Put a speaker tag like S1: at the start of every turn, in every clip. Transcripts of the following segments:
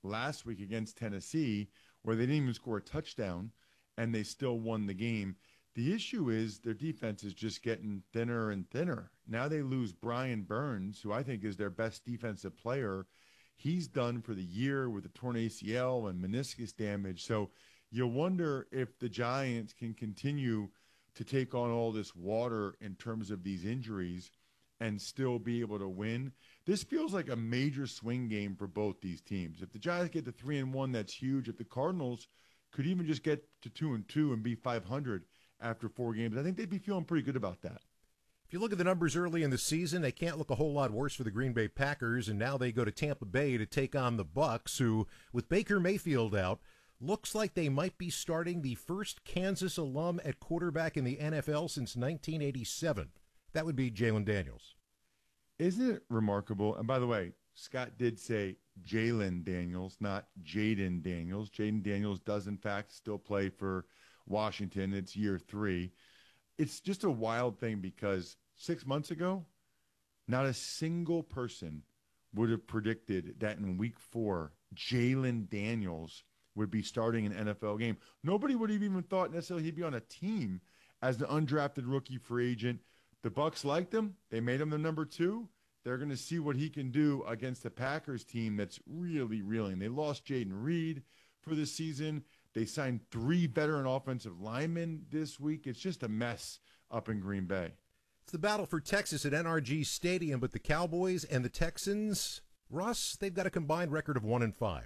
S1: last week against Tennessee, where they didn't even score a touchdown, and they still won the game. The issue is their defense is just getting thinner and thinner. Now they lose Brian Burns, who I think is their best defensive player. He's done for the year with a torn ACL and meniscus damage. So you wonder if the Giants can continue to take on all this water in terms of these injuries and still be able to win. This feels like a major swing game for both these teams. If the Giants get to 3-1, that's huge. If the Cardinals could even just get to 2-2 and be 500 after 4 games, I think they'd be feeling pretty good about that.
S2: If you look at the numbers early in the season, they can't look a whole lot worse for the Green Bay Packers, and now they go to Tampa Bay to take on the Bucs, who, with Baker Mayfield out, looks like they might be starting the first Kansas alum at quarterback in the NFL since 1987. That would be Jalen Daniels.
S1: Isn't it remarkable? And by the way, Scott did say Jalen Daniels, not Jaden Daniels. Jaden Daniels does, in fact, still play for Washington. It's year 3. It's just a wild thing because 6 months ago, not a single person would have predicted that in week 4, Jalen Daniels would be starting an NFL game. Nobody would have even thought necessarily he'd be on a team as the undrafted rookie free agent. The Bucs liked him. They made him the number 2. They're going to see what he can do against the Packers team that's really reeling. They lost Jaden Reed for the season. They signed 3 veteran offensive linemen this week. It's just a mess up in Green Bay.
S2: It's the battle for Texas at NRG Stadium, but the Cowboys and the Texans, Russ, they've got a combined record of 1-5.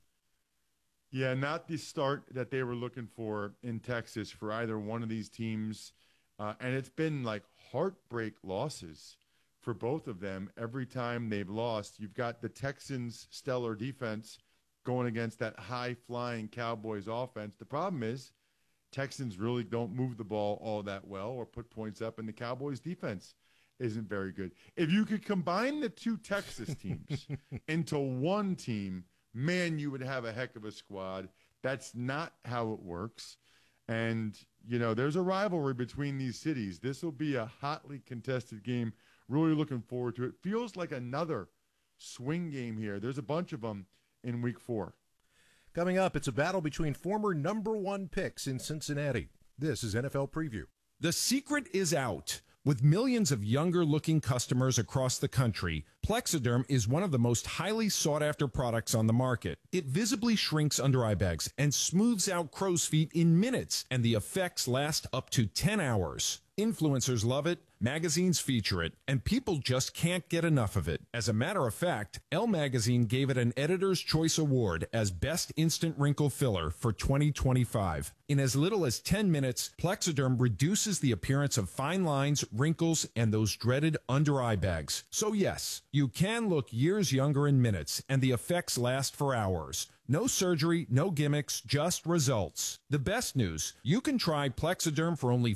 S1: Yeah, not the start that they were looking for in Texas for either one of these teams. And it's been like heartbreak losses for both of them every time they've lost. You've got the Texans' stellar defense going against that high-flying Cowboys offense. The problem is Texans really don't move the ball all that well or put points up, and the Cowboys' defense isn't very good. If you could combine the 2 Texas teams into one team, man, you would have a heck of a squad. That's not how it works. And, you know, there's a rivalry between these cities. This will be a hotly contested game. Really looking forward to it. Feels like another swing game here. There's a bunch of them in week 4.
S2: Coming up, it's a battle between former number 1 picks in Cincinnati. This is NFL Preview.
S3: The secret is out. With millions of younger-looking customers across the country, Plexiderm is one of the most highly sought-after products on the market. It visibly shrinks under-eye bags and smooths out crow's feet in minutes, and the effects last up to 10 hours. Influencers love it, magazines feature it, and people just can't get enough of it. As a matter of fact, Elle Magazine gave it an Editor's Choice Award as Best Instant Wrinkle Filler for 2025. In as little as 10 minutes, Plexiderm reduces the appearance of fine lines, wrinkles, and those dreaded under-eye bags. So yes, you can look years younger in minutes, and the effects last for hours. No surgery, no gimmicks, just results. The best news, you can try Plexiderm for only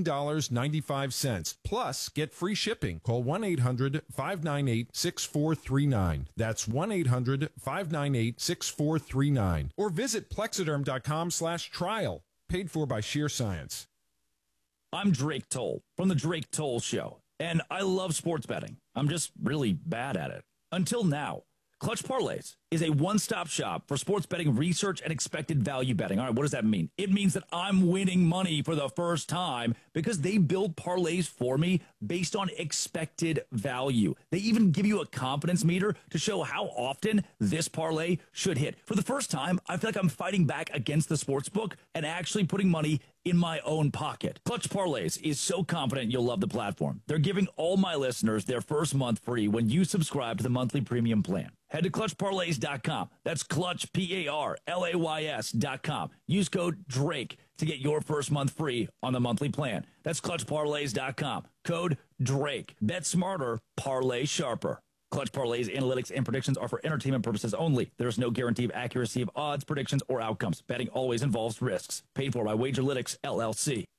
S3: $14.95. Plus, get free shipping. Call 1-800-598-6439. That's 1-800-598-6439. Or visit Plexiderm.com/trial. Paid for by Sheer Science.
S4: I'm Drake Toll from The Drake Toll Show, and I love sports betting. I'm just really bad at it. Until now. Clutch Parlays is a one-stop shop for sports betting research and expected value betting. All right, what does that mean? It means that I'm winning money for the first time because they build parlays for me based on expected value. They even give you a confidence meter to show how often this parlay should hit. For the first time, I feel like I'm fighting back against the sportsbook and actually putting money in my own pocket. Clutch Parlays is so confident you'll love the platform. They're giving all my listeners their first month free when you subscribe to the monthly premium plan. Head to ClutchParlays.com. That's Clutch, P-A-R-L-A-Y-S.com. Use code DRAKE to get your first month free on the monthly plan. That's ClutchParlays.com. Code DRAKE. Bet smarter, parlay sharper. Clutch Parlays, analytics, and predictions are for entertainment purposes only. There is no guarantee of accuracy of odds, predictions, or outcomes. Betting always involves risks. Paid for by Wagerlytics, LLC.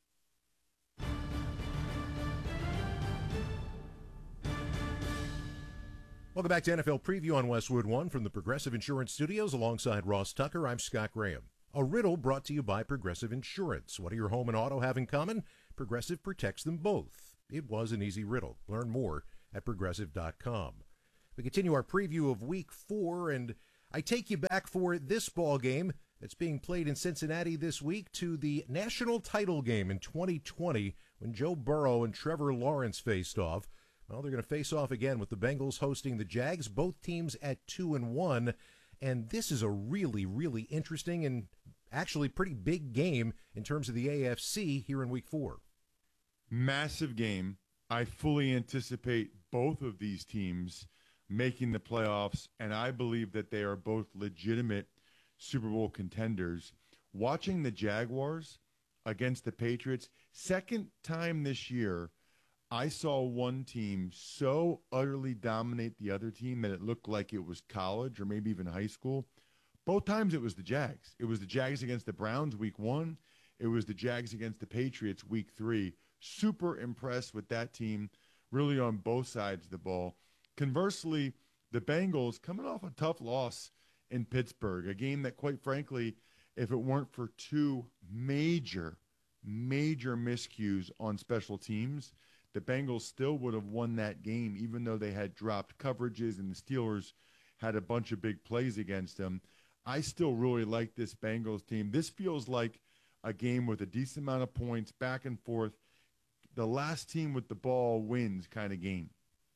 S2: Welcome back to NFL Preview on Westwood One from the Progressive Insurance Studios. Alongside Ross Tucker, I'm Scott Graham. A riddle brought to you by Progressive Insurance. What do your home and auto have in common? Progressive protects them both. It was an easy riddle. Learn more at Progressive.com. We continue our preview of Week 4, and I take you back for this ball game that's being played in Cincinnati this week to the national title game in 2020 when Joe Burrow and Trevor Lawrence faced off. Well, they're going to face off again with the Bengals hosting the Jags, both teams at 2-1. And this is a really, really interesting and actually pretty big game in terms of the AFC here in Week 4.
S1: Massive game. I fully anticipate both of these teams making the playoffs, and I believe that they are both legitimate Super Bowl contenders. Watching the Jaguars against the Patriots, second time this year, I saw one team so utterly dominate the other team that it looked like it was college or maybe even high school. Both times it was the Jags. It was the Jags against the Browns week 1. It was the Jags against the Patriots week 3. Super impressed with that team, really on both sides of the ball. Conversely, the Bengals coming off a tough loss in Pittsburgh, a game that, quite frankly, if it weren't for two major miscues on special teams, the Bengals still would have won that game, even though they had dropped coverages and the Steelers had a bunch of big plays against them. I still really like this Bengals team. This feels like a game with a decent amount of points, back and forth. The last team with the ball wins kind of game.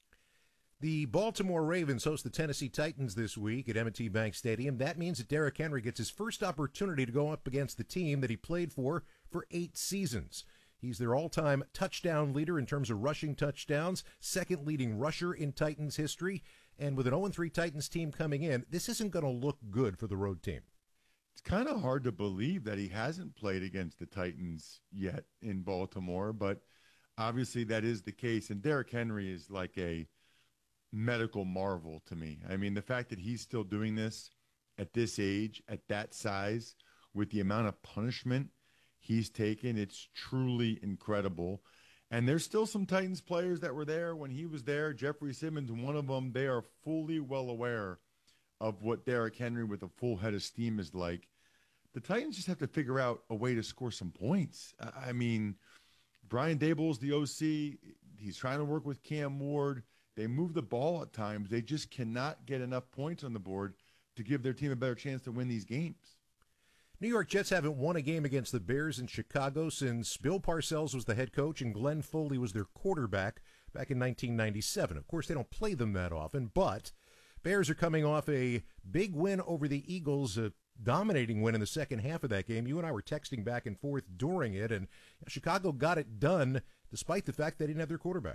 S2: The Baltimore Ravens host the Tennessee Titans this week at M&T Bank Stadium. That means that Derrick Henry gets his first opportunity to go up against the team that he played for 8 seasons. He's their all-time touchdown leader in terms of rushing touchdowns, second leading rusher in Titans history. And with an 0-3 Titans team coming in, this isn't going to look good for the road team.
S1: It's kind of hard to believe that he hasn't played against the Titans yet in Baltimore, but obviously that is the case. And Derrick Henry is like a medical marvel to me. I mean, the fact that he's still doing this at this age, at that size, with the amount of punishment he's taken, it's truly incredible. And there's still some Titans players that were there when he was there. Jeffrey Simmons, one of them. They are fully well aware of what Derrick Henry with a full head of steam is like. The Titans just have to figure out a way to score some points. I mean, Brian Daboll's the OC. He's trying to work with Cam Ward. They move the ball at times. They just cannot get enough points on the board to give their team a better chance to win these games.
S2: New York Jets haven't won a game against the Bears in Chicago since Bill Parcells was the head coach and Glenn Foley was their quarterback back in 1997. Of course, they don't play them that often, but Bears are coming off a big win over the Eagles, a dominating win in the second half of that game. You and I were texting back and forth during it, and Chicago got it done despite the fact they didn't have their quarterback.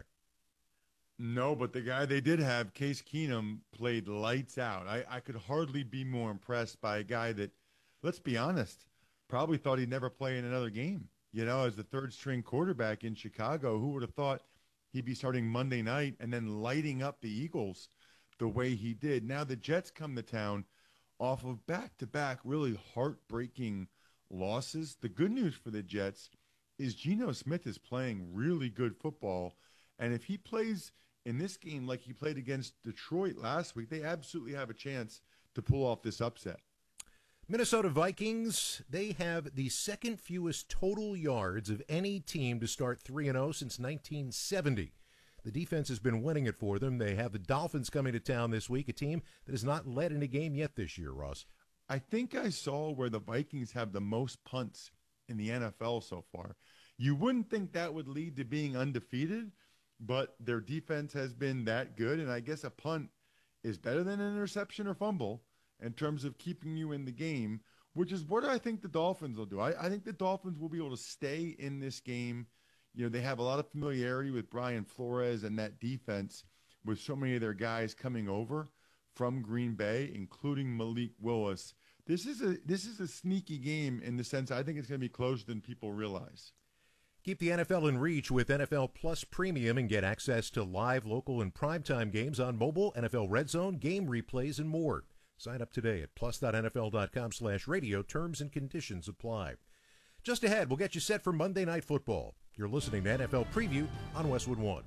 S1: No, but the guy they did have, Case Keenum, played lights out. I could hardly be more impressed by a guy that, let's be honest, probably thought he'd never play in another game. You know, as the third-string quarterback in Chicago, who would have thought he'd be starting Monday night and then lighting up the Eagles the way he did? Now the Jets come to town off of back-to-back really heartbreaking losses. The good news for the Jets is Geno Smith is playing really good football, and if he plays in this game like he played against Detroit last week, they absolutely have a chance to pull off this upset.
S2: Minnesota Vikings, they have the second fewest total yards of any team to start 3-0 since 1970. The defense has been winning it for them. They have the Dolphins coming to town this week, a team that has not led in a game yet this year, Ross.
S1: I think I saw where the Vikings have the most punts in the NFL so far. You wouldn't think that would lead to being undefeated, but their defense has been that good, and I guess a punt is better than an interception or fumble in terms of keeping you in the game, which is what I think the Dolphins will do. I think the Dolphins will be able to stay in this game. You know, they have a lot of familiarity with Brian Flores and that defense with so many of their guys coming over from Green Bay, including Malik Willis. This is a sneaky game in the sense I think it's going to be closer than people realize.
S2: Keep the NFL in reach with NFL Plus Premium and get access to live, local, and primetime games on mobile, NFL Red Zone, game replays, and more. Sign up today at plus.nfl.com/radio. Terms and conditions apply. Just ahead, we'll get you set for Monday Night Football. You're listening to NFL Preview on Westwood One.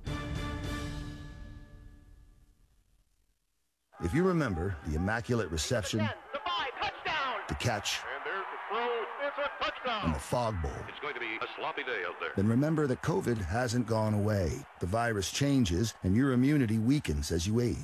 S5: If you remember the Immaculate Reception, the catch, and the fog bowl,
S6: it's going to be a sloppy day out there.
S5: Then remember that COVID hasn't gone away. The virus changes and your immunity weakens as you age.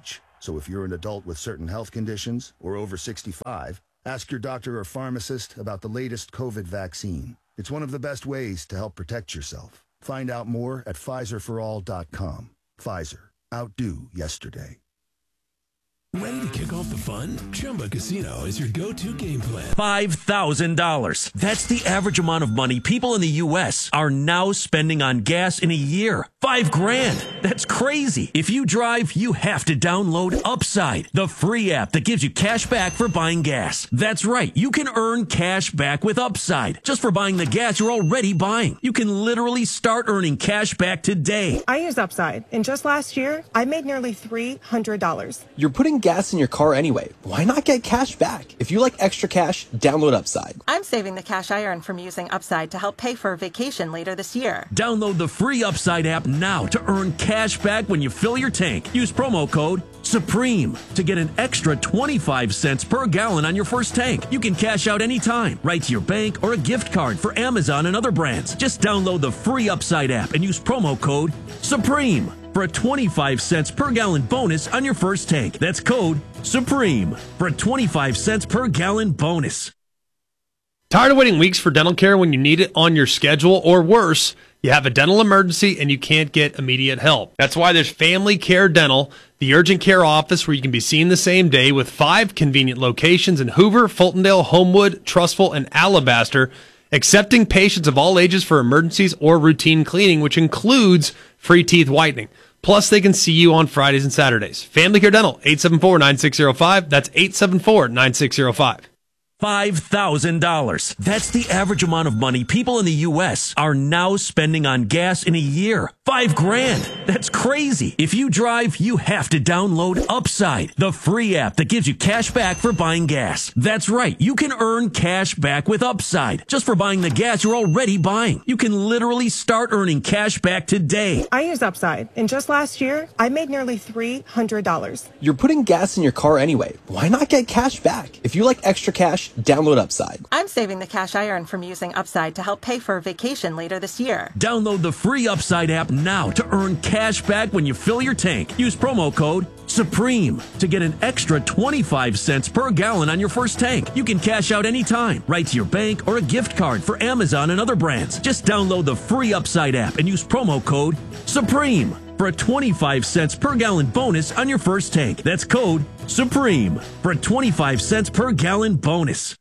S5: So if you're an adult with certain health conditions or over 65, ask your doctor or pharmacist about the latest COVID vaccine. It's one of the best ways to help protect yourself. Find out more at PfizerForAll.com. Pfizer. Outdo yesterday.
S7: Ready to kick off the fun? Chumba Casino is your go-to game plan.
S8: $5,000. That's the average amount of money people in the U.S. are now spending on gas in a year. $5,000. That's crazy. If you drive, you have to download Upside, the free app that gives you cash back for buying gas. That's right. You can earn cash back with Upside just for buying the gas you're already buying. You can literally start earning cash back today.
S9: I use Upside, and just last year, I made nearly $300.
S10: You're putting gas in your car anyway. Why not get cash back? If you like extra cash, download Upside.
S9: I'm saving the cash I earn from using Upside to help pay for a vacation later this year.
S8: Download the free Upside app now to earn cash back when you fill your tank. Use promo code SUPREME to get an extra 25 cents per gallon on your first tank. You can cash out anytime, right to your bank or a gift card for Amazon and other brands. Just download the free Upside app and use promo code SUPREME for a 25 cents per gallon bonus on your first tank. That's code SUPREME for a 25 cents per gallon bonus.
S11: Tired of waiting weeks for dental care when you need it on your schedule, or worse, you have a dental emergency and you can't get immediate help? That's why there's Family Care Dental, the urgent care office where you can be seen the same day, with 5 convenient locations in Hoover, Fultondale, Homewood, Trussville, and Alabaster, accepting patients of all ages for emergencies or routine cleaning, which includes free teeth whitening. Plus, they can see you on Fridays and Saturdays. Family Care Dental, 874-9605. That's 874-9605.
S8: $5,000. That's the average amount of money people in the U.S. are now spending on gas in a year. $5,000. That's crazy. If you drive, you have to download Upside, the free app that gives you cash back for buying gas. That's right. You can earn cash back with Upside just for buying the gas you're already buying. You can literally start earning cash back today.
S9: I use Upside, and just last year, I made nearly $300.
S10: You're putting gas in your car anyway. Why not get cash back? If you like extra cash, download Upside.
S9: I'm saving the cash I earn from using Upside to help pay for a vacation later this year.
S8: Download the free Upside app now to earn cash back when you fill your tank. Use promo code SUPREME to get an extra 25 cents per gallon on your first tank. You can cash out anytime, right to your bank or a gift card for Amazon and other brands. Just download the free Upside app and use promo code SUPREME for a 25 cents per gallon bonus on your first tank. That's code SUPREME for a 25 cents per gallon bonus.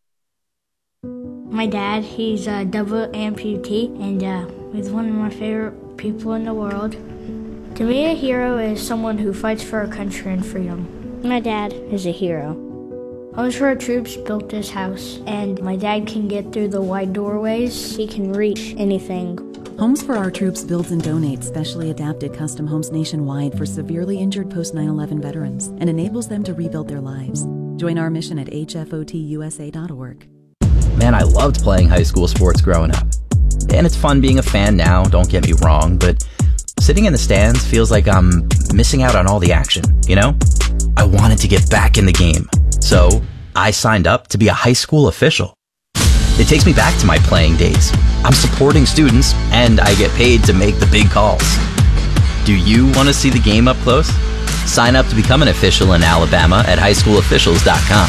S12: My dad, he's a double amputee, and he's one of my favorite people in the world. To me, a hero is someone who fights for our country and freedom. My dad is a hero. Homes for Our Troops built this house, and my dad can get through the wide doorways. He can reach anything.
S13: Homes for Our Troops builds and donates specially adapted custom homes nationwide for severely injured post-9/11 veterans and enables them to rebuild their lives. Join our mission at hfotusa.org.
S14: Man, I loved playing high school sports growing up. And it's fun being a fan now, don't get me wrong, but sitting in the stands feels like I'm missing out on all the action, you know? I wanted to get back in the game, so I signed up to be a high school official. It takes me back to my playing days. I'm supporting students, and I get paid to make the big calls. Do you want to see the game up close? Sign up to become an official in Alabama at highschoolofficials.com.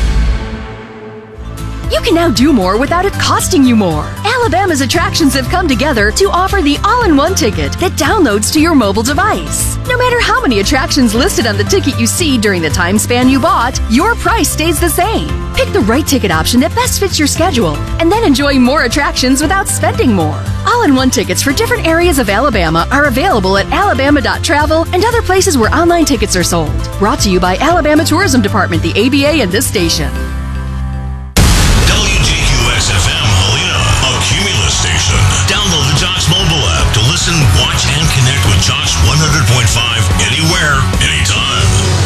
S15: You can now do more without it costing you more. Alabama's attractions have come together to offer the all-in-one ticket that downloads to your mobile device. No matter how many attractions listed on the ticket you see during the time span you bought, your price stays the same. Pick the right ticket option that best fits your schedule, and then enjoy more attractions without spending more. All-in-one tickets for different areas of Alabama are available at alabama.travel and other places where online tickets are sold. Brought to you by Alabama Tourism Department, the ABA, and this station.
S16: WGQS-FM Helena, a Cumulus station. Download the Josh mobile app to listen, watch, and connect with Josh 100.5 anywhere, anytime.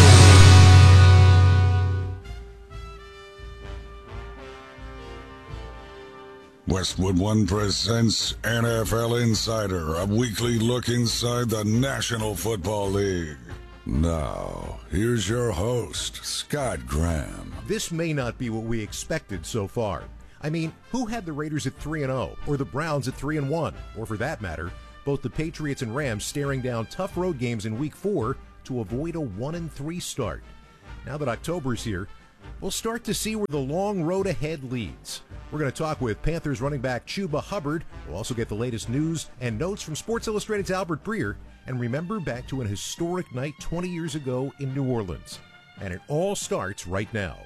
S17: Westwood One presents NFL Insider, a weekly look inside the National Football League. Now, here's your host, Scott Graham.
S2: This may not be what we expected so far. I mean, who had the Raiders at 3-0, or the Browns at 3-1, or for that matter, both the Patriots and Rams staring down tough road games in Week 4 to avoid a 1-3 start. Now that October's here, we'll start to see where the long road ahead leads. We're going to talk with Panthers running back Chuba Hubbard. We'll also get the latest news and notes from Sports Illustrated's Albert Breer, and remember back to an historic night 20 years ago in New Orleans. And it all starts right now.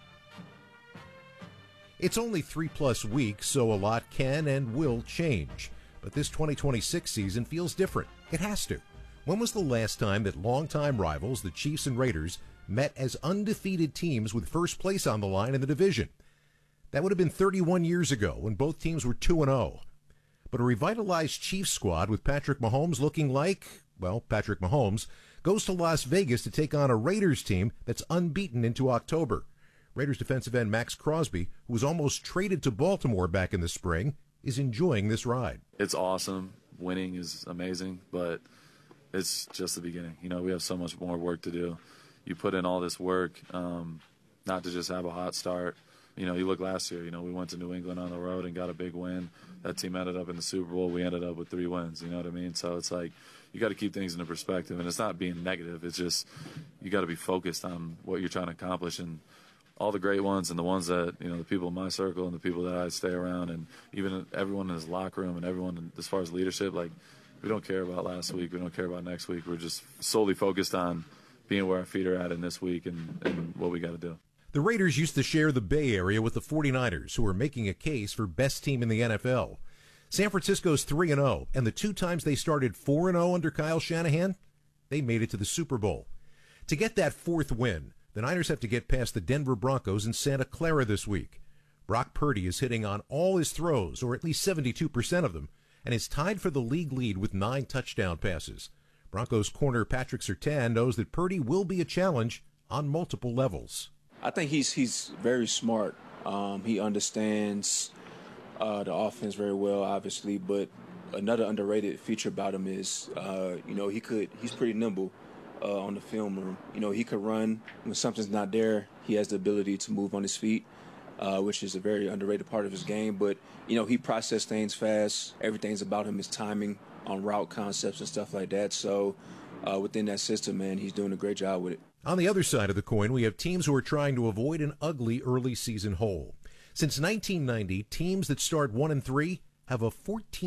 S2: It's only 3+ weeks, so a lot can and will change. But this 2026 season feels different. It has to. When was the last time that longtime rivals, the Chiefs and Raiders, met as undefeated teams with first place on the line in the division? That would have been 31 years ago when both teams were 2-0. But a revitalized Chiefs squad with Patrick Mahomes looking like, well, Patrick Mahomes, goes to Las Vegas to take on a Raiders team that's unbeaten into October. Raiders defensive end Max Crosby, who was almost traded to Baltimore back in the spring, is enjoying this ride.
S18: It's awesome. Winning is amazing, but it's just the beginning. You know, we have so much more work to do. You put in all this work, not to just have a hot start. You know, you look last year, you know, we went to New England on the road and got a big win. That team ended up in the Super Bowl. We ended up with 3 wins, you know what I mean? So it's like you got to keep things into perspective, and it's not being negative. It's just you got to be focused on what you're trying to accomplish. And all the great ones and the ones that, you know, the people in my circle and the people that I stay around and even everyone in his locker room and everyone as far as leadership, like, we don't care about last week. We don't care about next week. We're just solely focused on being where our feet are at in this week and what we got to do.
S2: The Raiders used to share the Bay Area with the 49ers, who are making a case for best team in the NFL. San Francisco's 3-0, and the 2 times they started 4-0 under Kyle Shanahan, they made it to the Super Bowl. To get that 4th win, the Niners have to get past the Denver Broncos in Santa Clara this week. Brock Purdy is hitting on all his throws, or at least 72% of them, and is tied for the league lead with 9 touchdown passes. Broncos corner Patrick Surtain knows that Purdy will be a challenge on multiple levels.
S19: I think he's very smart. He understands the offense very well, obviously, but another underrated feature about him is, you know, he's pretty nimble on the film room. You know, he could run when something's not there. He has the ability to move on his feet, which is a very underrated part of his game. But, you know, he processes things fast. Everything's about him is timing on route concepts and stuff like that. So within that system, man, he's doing a great job with it.
S2: On the other side of the coin, we have teams who are trying to avoid an ugly early season hole. Since 1990, teams that start 1-3 have a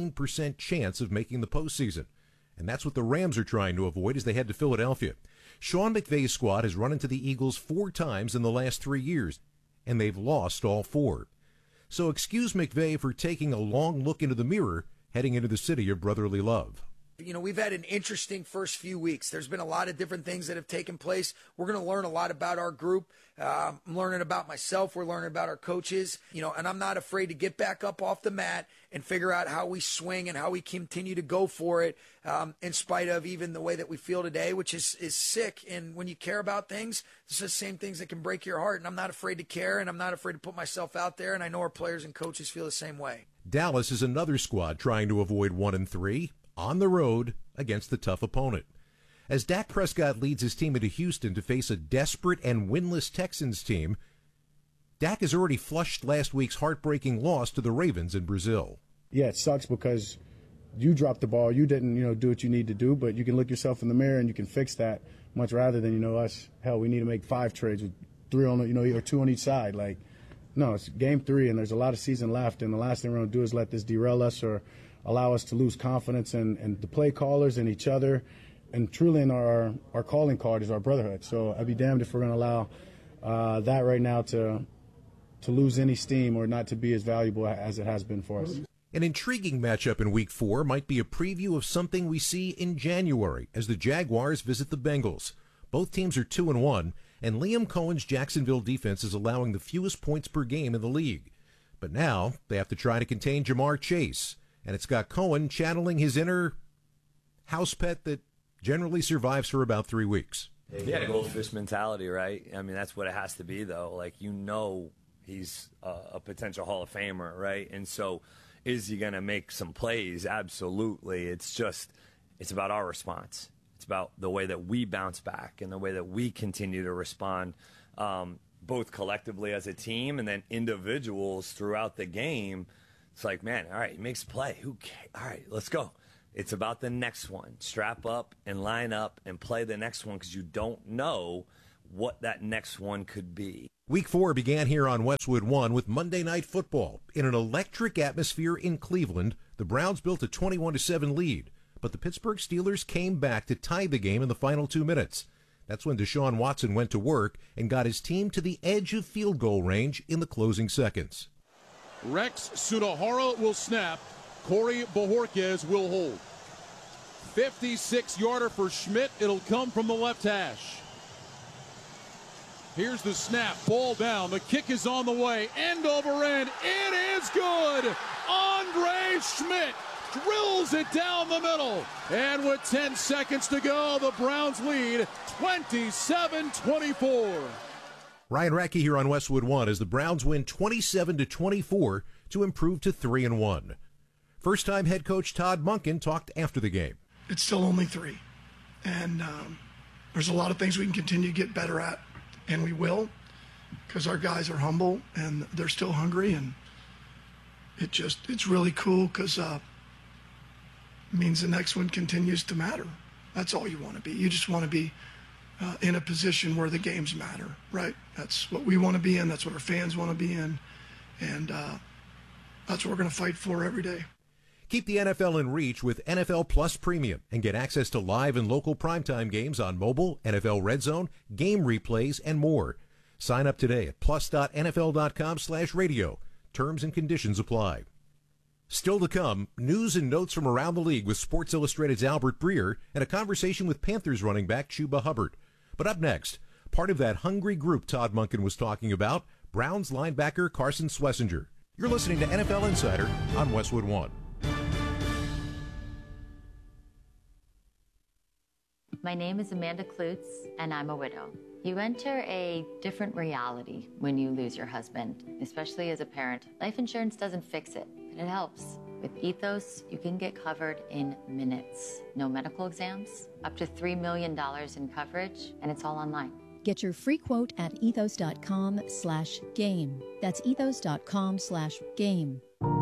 S2: 14% chance of making the postseason. And that's what the Rams are trying to avoid as they head to Philadelphia. Sean McVay's squad has run into the Eagles 4 times in the last 3 years, and they've lost all 4. So excuse McVay for taking a long look into the mirror heading into the city of brotherly love.
S20: You know, we've had an interesting first few weeks. There's been a lot of different things that have taken place. We're going to learn a lot about our group. I'm learning about myself. We're learning about our coaches, you know, and I'm not afraid to get back up off the mat and figure out how we swing and how we continue to go for it in spite of even the way that we feel today, which is sick. And when you care about things, it's the same things that can break your heart. And I'm not afraid to care, and I'm not afraid to put myself out there. And I know our players and coaches feel the same way.
S2: Dallas is another squad trying to avoid 1-3 on the road against the tough opponent. As Dak Prescott leads his team into Houston to face a desperate and winless Texans team, Dak has already flushed last week's heartbreaking loss to the Ravens in Brazil.
S21: Yeah, it sucks because you dropped the ball. You didn't, do what you need to do, but you can look yourself in the mirror and you can fix that much rather than, us. Hell, we need to make 5 trades with 3 on, or 2 on each side. Like, no, it's game 3 and there's a lot of season left, and the last thing we're going to do is let this derail us or allow us to lose confidence in the play callers and each other. And truly in our calling card is our brotherhood. So I'd be damned if we're going to allow that right now to lose any steam or not to be as valuable as it has been for us.
S2: An intriguing matchup in Week 4 might be a preview of something we see in January as the Jaguars visit the Bengals. Both teams are 2-1, and Liam Cohen's Jacksonville defense is allowing the fewest points per game in the league. But now they have to try to contain Jamar Chase, and it's got Cohen channeling his inner house pet that generally survives for about 3 weeks.
S22: Yeah, goldfish mentality, right? I mean, that's what it has to be, though. Like, he's a potential Hall of Famer, right? And so is he going to make some plays? Absolutely. It's about our response. It's about the way that we bounce back and the way that we continue to respond, both collectively as a team and then individuals throughout the game. It's like, man, all right, he makes a play. Who cares? All right, let's go. It's about the next one. Strap up and line up and play the next one because you don't know what that next one could be.
S2: Week 4 began here on Westwood One with Monday Night Football. In an electric atmosphere in Cleveland, the Browns built a 21-7 lead, but the Pittsburgh Steelers came back to tie the game in the final 2 minutes. That's when Deshaun Watson went to work and got his team to the edge of field goal range in the closing seconds.
S3: Rex Sunahara will snap. Corey Bojorquez will hold. 56-yarder for Schmidt. It'll come from the left hash. Here's the snap. Ball down. The kick is on the way. End over end. It is good. Andre Schmidt drills it down the middle. And with 10 seconds to go, the Browns lead 27-24.
S2: Ryan Racky here on Westwood One as the Browns win 27-24 to improve to 3-1. First-time head coach Todd Monken talked after the game.
S4: It's still only 3, and there's a lot of things we can continue to get better at, and we will, because our guys are humble and they're still hungry, and it's really cool because it means the next one continues to matter. That's all you want to be. You just want to be in a position where the games matter, right? That's what we want to be in. That's what our fans want to be in, and that's what we're going to fight for every day.
S2: Keep the NFL in reach with NFL Plus Premium and get access to live and local primetime games on mobile, NFL Red Zone, game replays, and more. Sign up today at plus.nfl.com/radio. Terms and conditions apply. Still to come, news and notes from around the league with Sports Illustrated's Albert Breer and a conversation with Panthers running back Chuba Hubbard. But up next, part of that hungry group Todd Monken was talking about, Browns linebacker Carson Schlesinger. You're listening to NFL Insider on Westwood One.
S23: My name is Amanda Klutz, and I'm a widow. You enter a different reality when you lose your husband, especially as a parent. Life insurance doesn't fix it, but it helps. With Ethos, you can get covered in minutes. No medical exams, up to $3 million in coverage, and it's all online.
S24: Get your free quote at ethos.com/game. That's ethos.com/game.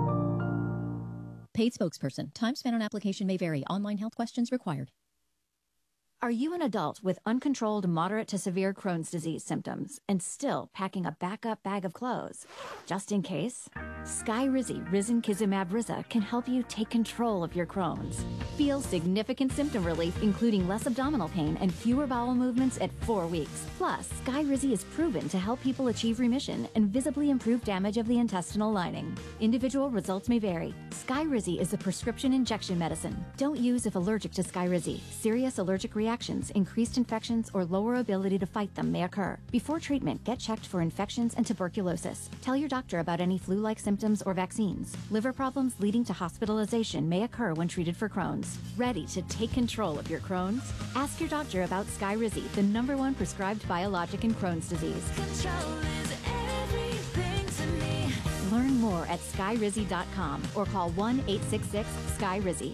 S24: Paid spokesperson. Time spent on application may vary. Online health questions required.
S25: Are you an adult with uncontrolled moderate to severe Crohn's disease symptoms and still packing a backup bag of clothes? Just in case, Skyrizi Risankizumab Riza can help you take control of your Crohn's. Feel significant symptom relief, including less abdominal pain and fewer bowel movements at 4 weeks. Plus, Skyrizi is proven to help people achieve remission and visibly improve damage of the intestinal lining. Individual results may vary. Skyrizi is a prescription injection medicine. Don't use if allergic to Skyrizi. Serious allergic reactions, increased infections, or lower ability to fight them may occur. Before treatment, get checked for infections and tuberculosis. Tell your doctor about any flu-like symptoms or vaccines. Liver problems leading to hospitalization may occur when treated for Crohn's. Ready to take control of your Crohn's? Ask your doctor about Skyrizi, the #1 prescribed biologic in Crohn's disease. Control is everything to me. Learn more at skyrizi.com or call 1-866-SKY-RIZI.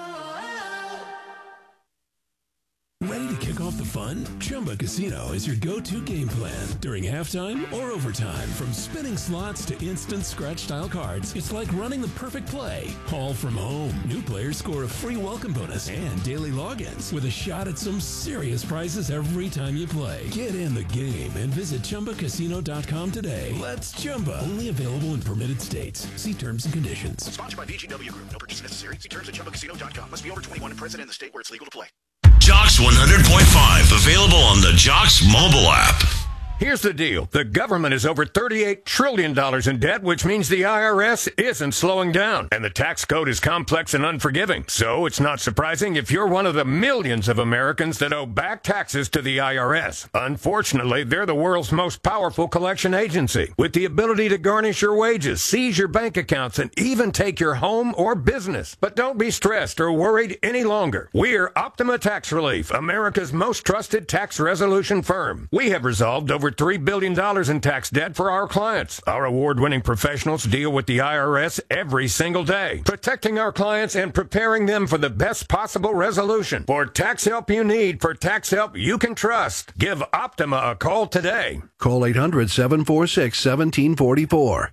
S7: Ready to kick off the fun? Chumba Casino is your go-to game plan during halftime or overtime. From spinning slots to instant scratch-style cards, it's like running the perfect play, all from home. New players score a free welcome bonus and daily logins with a shot at some serious prizes every time you play. Get in the game and visit ChumbaCasino.com today. Let's Chumba. Only available in permitted states. See terms and conditions.
S26: Sponsored by VGW Group. No purchase necessary. See terms at ChumbaCasino.com. Must be over 21 and present in the state where it's legal to play.
S16: Jocks 100.5, available on the Jocks mobile app.
S27: Here's the deal. The government is over $38 trillion in debt, which means the IRS isn't slowing down. And the tax code is complex and unforgiving. So it's not surprising if you're one of the millions of Americans that owe back taxes to the IRS. Unfortunately, they're the world's most powerful collection agency, with the ability to garnish your wages, seize your bank accounts, and even take your home or business. But don't be stressed or worried any longer. We're Optima Tax Relief, America's most trusted tax resolution firm. We have resolved over over $3 billion in tax debt for our clients. Our award-winning professionals deal with the IRS every single day, protecting our clients and preparing them for the best possible resolution. For tax help you need, for tax help you can trust, give Optima a call today.
S1: Call 800-746-1744.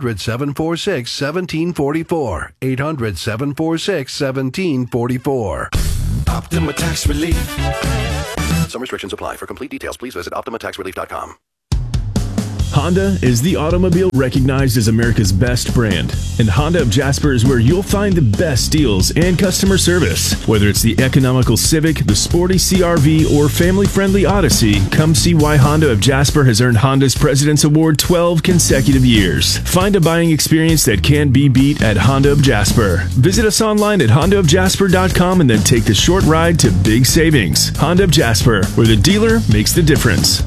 S1: 800-746-1744. 800-746-1744.
S5: Optima Tax Relief.
S1: Some restrictions apply. For complete details, please visit OptimaTaxRelief.com.
S6: Honda is the automobile recognized as America's best brand. And Honda of Jasper is where you'll find the best deals and customer service. Whether it's the economical Civic, the sporty CRV, or family-friendly Odyssey, come see why Honda of Jasper has earned Honda's President's Award 12 consecutive years. Find a buying experience that can be beat at Honda of Jasper. Visit us online at HondaofJasper.com and then take the short ride to big savings. Honda of Jasper, where the dealer makes the difference.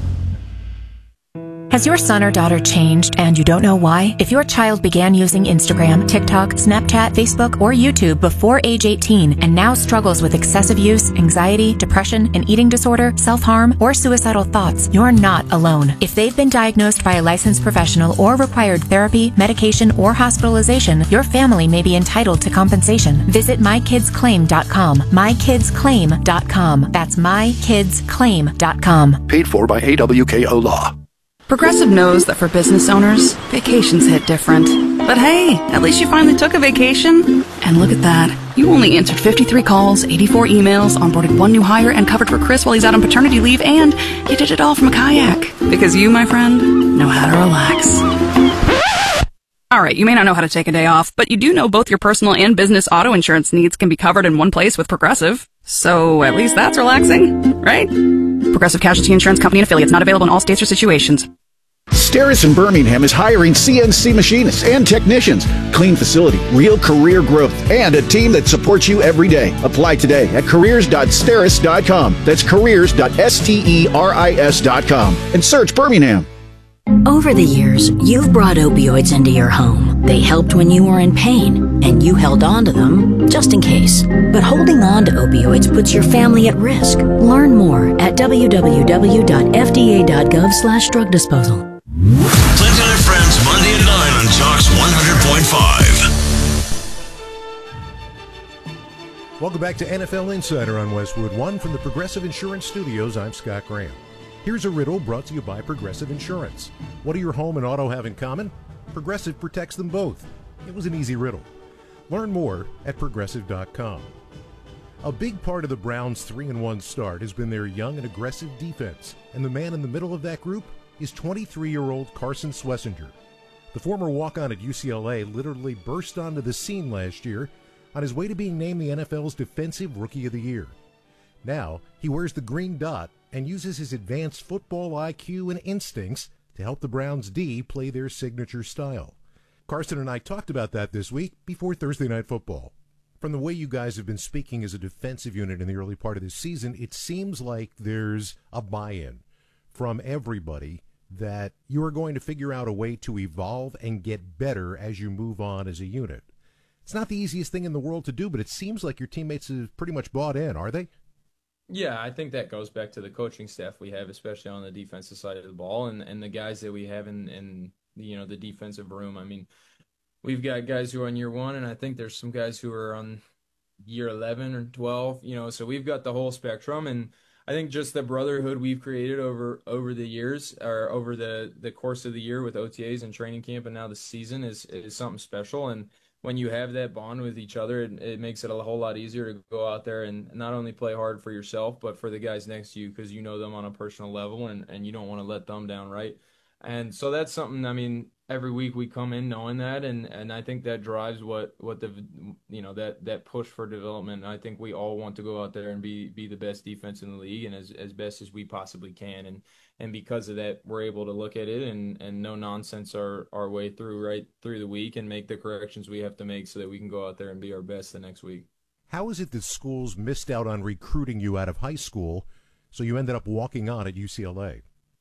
S8: Has your son or daughter changed and you don't know why? If your child began using Instagram, TikTok, Snapchat, Facebook, or YouTube before age 18 and now struggles with excessive use, anxiety, depression, an eating disorder, self-harm, or suicidal thoughts, you're not alone. If they've been diagnosed by a licensed professional or required therapy, medication, or hospitalization, your family may be entitled to compensation. Visit mykidsclaim.com. mykidsclaim.com. That's mykidsclaim.com.
S1: Paid for by AWKO Law.
S9: Progressive knows that for business owners, vacations hit different. But hey, at least you finally took a vacation. And look at that. You only answered 53 calls, 84 emails, onboarded one new hire, and covered for Chris while he's out on paternity leave, and you did it all from a kayak. Because you, my friend, know how to relax. Alright, you may not know how to take a day off, but you do know both your personal and business auto insurance needs can be covered in one place with Progressive. So at least that's relaxing, right? Progressive Casualty Insurance Company and Affiliates, not available in all states or situations.
S10: Steris in Birmingham is hiring CNC machinists and technicians. Clean facility, real career growth, and a team that supports you every day. Apply today at careers.steris.com. That's careers.steris.com. And search Birmingham.
S11: Over the years, you've brought opioids into your home. They helped when you were in pain, and you held on to them just in case. But holding on to opioids puts your family at risk. Learn more at www.fda.gov/drug disposal.
S16: Clinton and Friends, Monday at 9 on Talks 100.5.
S2: Welcome back to NFL Insider on Westwood One from the Progressive Insurance Studios. I'm Scott Graham. Here's a riddle brought to you by Progressive Insurance. What do your home and auto have in common? Progressive protects them both. It was an easy riddle. Learn more at Progressive.com. A big part of the Browns' 3-1 start has been their young and aggressive defense, and the man in the middle of that group is 23-year-old Carson Schlesinger. The former walk-on at UCLA literally burst onto the scene last year on his way to being named the NFL's Defensive Rookie of the Year. Now, he wears the green dot and uses his advanced football IQ and instincts to help the Browns D play their signature style. Carson and I talked about that this week before Thursday Night Football. From the way you guys have been speaking as a defensive unit in the early part of this season, it seems like there's a buy-in from everybody that you are going to figure out a way to evolve and get better as you move on as a unit. It's not the easiest thing in the world to do, but it seems like your teammates have pretty much bought in, are they?
S28: Yeah, I think that goes back to the coaching staff we have, especially on the defensive side of the ball, and the guys that we have in the defensive room. I mean, we've got guys who are on year one, and I think there's some guys who are on year 11 or 12. So we've got the whole spectrum, and I think just the brotherhood we've created over the years, or over the course of the year with OTAs and training camp and now the season is something special. And when you have that bond with each other, it makes it a whole lot easier to go out there and not only play hard for yourself, but for the guys next to you, because you know them on a personal level and you don't want to let them down, right? And so that's something, I mean, every week we come in knowing that, and I think that drives what the that push for development. I think we all want to go out there and be the best defense in the league and as best as we possibly can. And because of that, we're able to look at it and no nonsense our way through the week and make the corrections we have to make so that we can go out there and be our best the next week.
S2: How is it that schools missed out on recruiting you out of high school, so you ended up walking on at UCLA?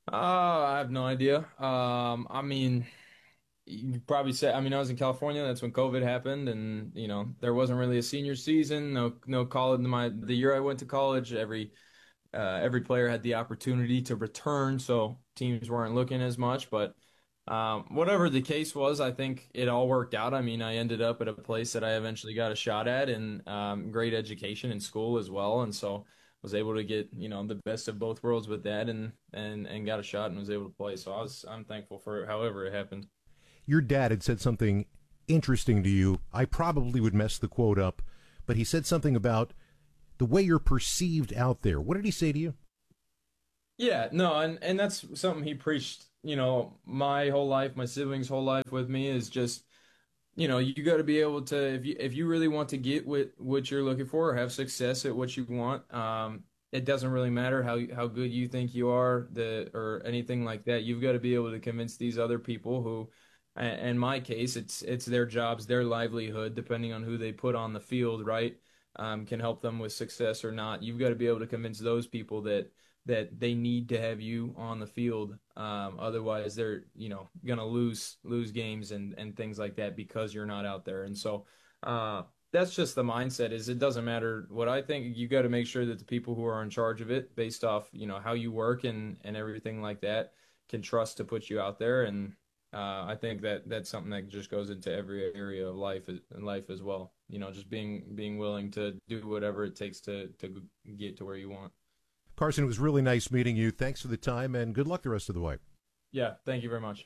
S28: I have no idea. I mean, you probably say, I was in California. That's when COVID happened, and there wasn't really a senior season. No college. The year I went to college, every every player had the opportunity to return, so teams weren't looking as much. But whatever the case was, I think it all worked out. I mean, I ended up at a place that I eventually got a shot at, and great education in school as well, and so was able to get the best of both worlds with that, and got a shot and was able to play. So I'm thankful for however it happened.
S2: Your dad had said something interesting to you. I probably would mess the quote up, but he said something about the way you're perceived out there. What did he say to you?
S28: Yeah, no, and that's something he preached, my whole life, my siblings' whole life with me, is just, you got to be able to, if you really want to get what you're looking for or have success at what you want, it doesn't really matter how good you think you are, or anything like that. You've got to be able to convince these other people who, in my case, it's their jobs, their livelihood, depending on who they put on the field, right? Can help them with success or not. You've got to be able to convince those people that they need to have you on the field. Otherwise they're, going to lose games and things like that because you're not out there. And so, that's just the mindset. Is it doesn't matter what I think. You got to make sure that the people who are in charge of it, based off, how you work and everything like that, can trust to put you out there. And, I think that's something that just goes into every area of life as well. Just being willing to do whatever it takes to get to where you want.
S2: Carson, it was really nice meeting you. Thanks for the time, and good luck the rest of the way.
S28: Yeah, thank you very much.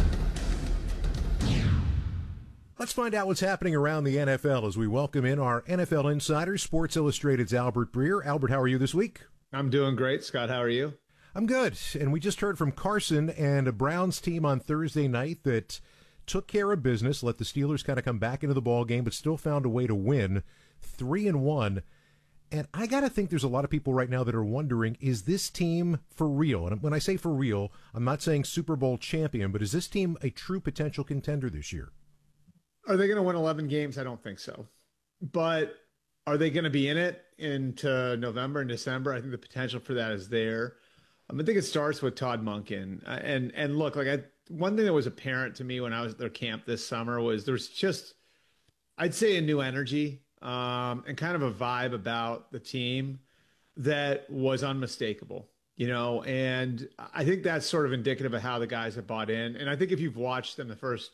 S2: Let's find out what's happening around the NFL as we welcome in our NFL insider, Sports Illustrated's Albert Breer. Albert, how are you this week?
S12: I'm doing great. Scott, how are you?
S2: I'm good. And we just heard from Carson and a Browns team on Thursday night that took care of business, let the Steelers kind of come back into the ball game, but still found a way to win 3-1. And I got to think there's a lot of people right now that are wondering, is this team for real? And when I say for real, I'm not saying Super Bowl champion, but is this team a true potential contender this year?
S12: Are they going to win 11 games? I don't think so. But are they going to be in it into November and December? I think the potential for that is there. I think it starts with Todd Monken. And look, one thing that was apparent to me when I was at their camp this summer was there's just, I'd say, a new energy and kind of a vibe about the team that was unmistakable, and I think that's sort of indicative of how the guys have bought in. And I think if you've watched them the first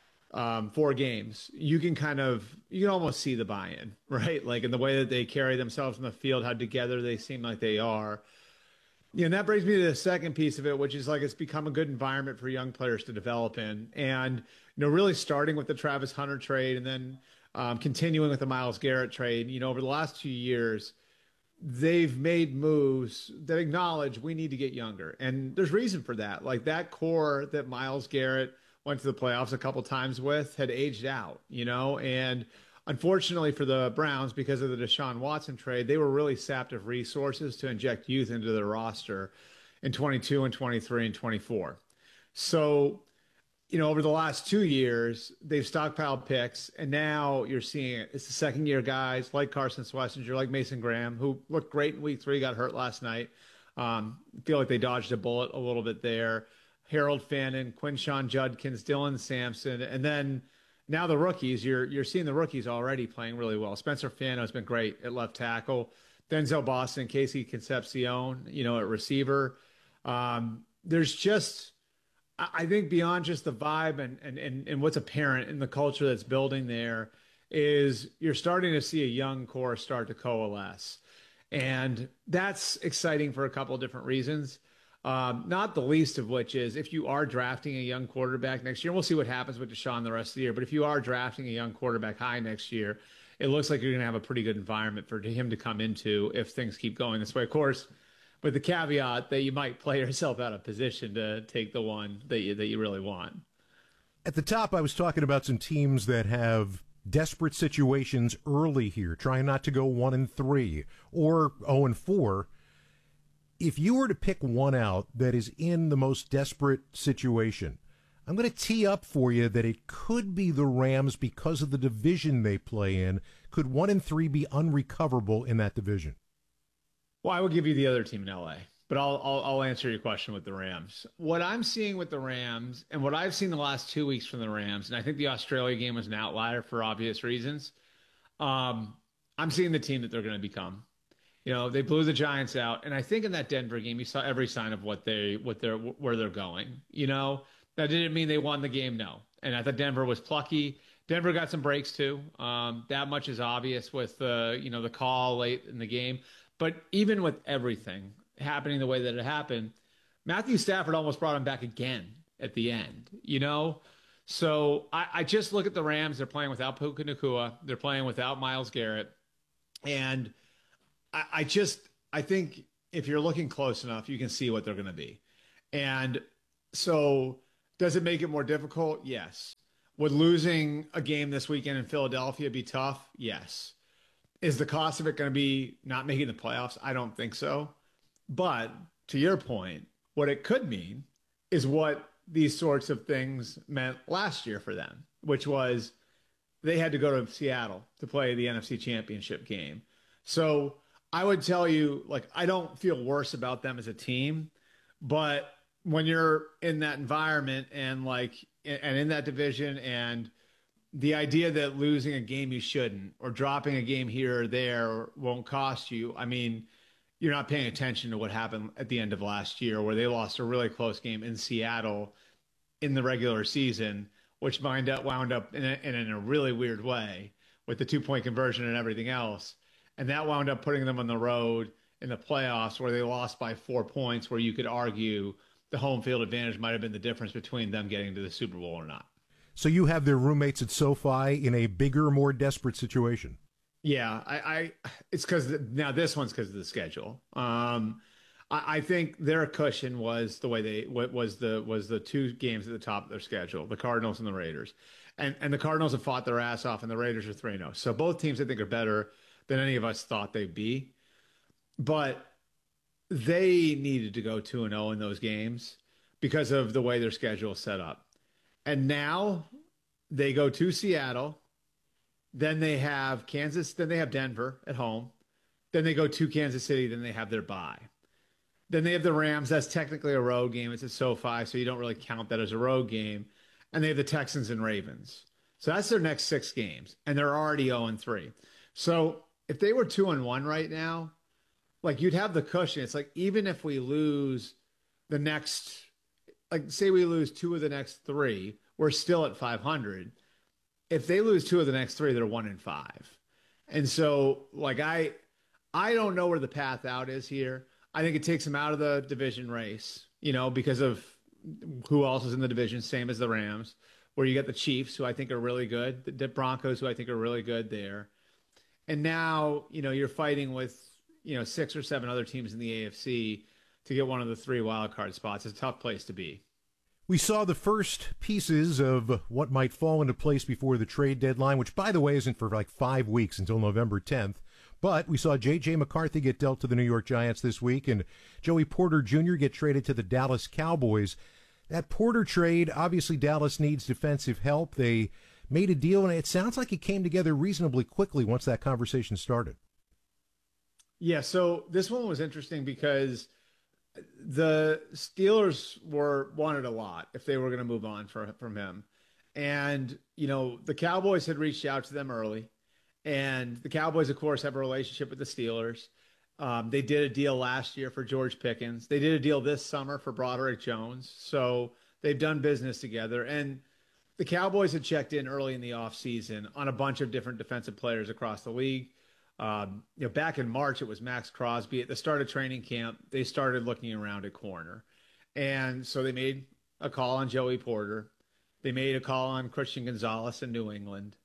S12: 4 games, you can almost see the buy-in, right? Like in the way that they carry themselves in the field, how together they seem like they are. And that brings me to the second piece of it, which is it's become a good environment for young players to develop in. And, really starting with the Travis Hunter trade and then continuing with the Myles Garrett trade, over the last 2 years, they've made moves that acknowledge we need to get younger. And there's reason for that. Like that core that Myles Garrett went to the playoffs a couple times with had aged out, and unfortunately for the Browns, because of the Deshaun Watson trade, they were really sapped of resources to inject youth into their roster in 22 and 23 and 24. So, over the last 2 years, they've stockpiled picks, and now you're seeing it. It's the second-year guys like Carson Schlesinger, like Mason Graham, who looked great in week 3, got hurt last night. Feel like they dodged a bullet a little bit there. Harold Fannin, Quinshon Judkins, Dylan Sampson, and then now the rookies. You're seeing the rookies already playing really well. Spencer Fano has been great at left tackle. Denzel Boston, Casey Concepcion, at receiver. There's just, I think, beyond just the vibe and what's apparent in the culture that's building there, is you're starting to see a young core start to coalesce. And that's exciting for a couple of different reasons. Not the least of which is if you are drafting a young quarterback next year, we'll see what happens with Deshaun the rest of the year. But if you are drafting a young quarterback high next year, it looks like you're going to have a pretty good environment for him to come into if things keep going this way. Of course, with the caveat that you might play yourself out of position to take the one that you really want.
S2: At the top, I was talking about some teams that have desperate situations early here, trying not to go 1-3 or 0-4. If you were to pick one out that is in the most desperate situation, I'm going to tee up for you that it could be the Rams because of the division they play in. Could 1-3 be unrecoverable in that division?
S12: Well, I will give you the other team in LA, but I'll answer your question with the Rams. What I'm seeing with the Rams and what I've seen the last 2 weeks from the Rams, and I think the Australia game was an outlier for obvious reasons, I'm seeing the team that they're going to become. They blew the Giants out, and I think in that Denver game, you saw every sign of where they're going. That didn't mean they won the game, no. And I thought Denver was plucky. Denver got some breaks too. That much is obvious with the call late in the game. But even with everything happening the way that it happened, Matthew Stafford almost brought him back again at the end. So I just look at the Rams. They're playing without Puka Nacua. They're playing without Myles Garrett, and I think if you're looking close enough, you can see what they're going to be. And so does it make it more difficult? Yes. Would losing a game this weekend in Philadelphia be tough? Yes. Is the cost of it going to be not making the playoffs? I don't think so. But to your point, what it could mean is what these sorts of things meant last year for them, which was they had to go to Seattle to play the NFC Championship game. So I would tell you, I don't feel worse about them as a team, but when you're in that environment and in that division, and the idea that losing a game you shouldn't, or dropping a game here or there won't cost you, I mean, you're not paying attention to what happened at the end of last year, where they lost a really close game in Seattle in the regular season, which wound up in a really weird way with the 2-point conversion and everything else. And that wound up putting them on the road in the playoffs, where they lost by 4 points, where you could argue the home field advantage might have been the difference between them getting to the Super Bowl or not.
S2: So you have their roommates at SoFi in a bigger, more desperate situation.
S12: Yeah, it's because now this one's because of the schedule. I think their cushion was the way was the 2 games at the top of their schedule, the Cardinals and the Raiders, and the Cardinals have fought their ass off, and the Raiders are 3-0. So both teams I think are better than any of us thought they'd be, but they needed to go 2-0 in those games because of the way their schedule is set up. And now they go to Seattle, then they have Kansas, then they have Denver at home, then they go to Kansas City, then they have their bye. Then they have the Rams. That's technically a road game. It's at SoFi, so you don't really count that as a road game. And they have the Texans and Ravens. So that's their next 6 games, and they're already 0-3. So if they were 2-1 right now, you'd have the cushion. It's even if we lose the next, say we lose 2 of the next 3, we're still at 500. If they lose 2 of the next 3, they're 1-5. And so I don't know where the path out is here. I think it takes them out of the division race, because of who else is in the division, same as the Rams, where you got the Chiefs, who I think are really good, the Broncos, who I think are really good there. And now, you're fighting with, 6 or 7 other teams in the AFC to get one of the 3 wild card spots. It's a tough place to be.
S2: We saw the first pieces of what might fall into place before the trade deadline, which, by the way, isn't for 5 weeks until November 10th. But we saw J.J. McCarthy get dealt to the New York Giants this week, and Joey Porter Jr. get traded to the Dallas Cowboys. That Porter trade, obviously Dallas needs defensive help. They made a deal, and it sounds like it came together reasonably quickly once that conversation started.
S12: Yeah, so this one was interesting because the Steelers wanted a lot if they were going to move on from him. And, the Cowboys had reached out to them early. And the Cowboys, of course, have a relationship with the Steelers. They did a deal last year for George Pickens. They did a deal this summer for Broderick Jones. So they've done business together. And the Cowboys had checked in early in the offseason on a bunch of different defensive players across the league. Back in March, it was Max Crosby. At the start of training camp, they started looking around at corner. And so they made a call on Joey Porter. They made a call on Christian Gonzalez in New England.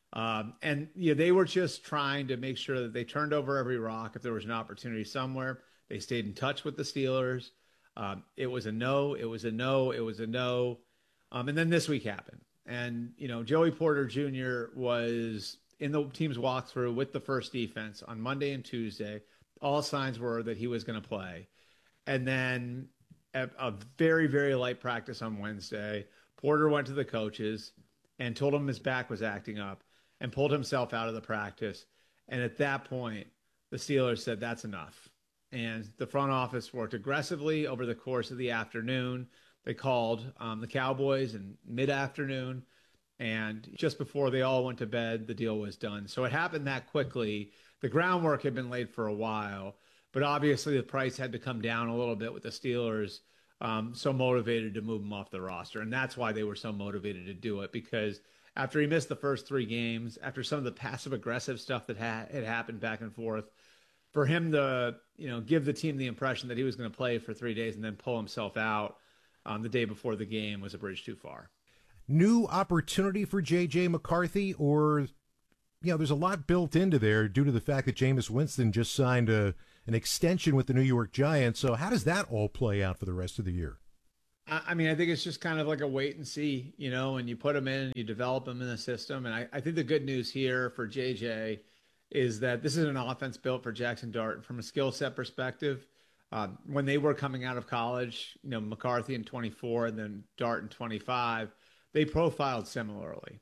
S12: They were just trying to make sure that they turned over every rock if there was an opportunity somewhere. They stayed in touch with the Steelers. It was a no. It was a no. It was a no. And then this week happened. And, Joey Porter Jr. was in the team's walkthrough with the first defense on Monday and Tuesday. All signs were that he was going to play. And then at a very, very light practice on Wednesday, Porter went to the coaches and told him his back was acting up and pulled himself out of the practice. And at that point, the Steelers said, that's enough. And the front office worked aggressively over the course of the afternoon. They called the Cowboys in mid-afternoon. And just before they all went to bed, the deal was done. So it happened that quickly the groundwork had been laid for a while, but obviously the price had to come down a little bit with the Steelers so motivated to move him off the roster. And that's why they were so motivated to do it, because after he missed the first 3 games, after some of the passive aggressive stuff that had happened back and forth, for him to, give the team the impression that he was going to play for 3 days and then pull himself out the day before the game was a bridge too far.
S2: New opportunity for J.J. McCarthy, or, there's a lot built into there due to the fact that Jameis Winston just signed an extension with the New York Giants. So how does that all play out for the rest of the year?
S12: I mean, I think it's just kind of like a wait and see, and you put him in, you develop him in the system. And I think the good news here for JJ is that this is an offense built for Jackson Dart from a skill set perspective. When they were coming out of college, McCarthy in 24 and then Dart in 25, they profiled similarly.